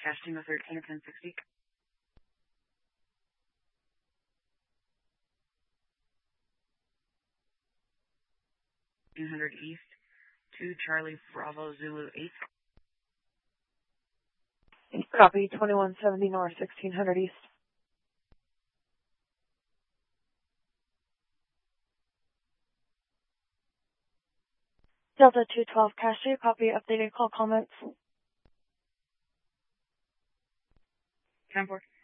Cash Tango 13 at 1060. 200 East, 2 Charlie Bravo Zulu 8. Copy, 2170 North, 1600 East. Delta 212 Cache, copy, updated call comments. 10-4.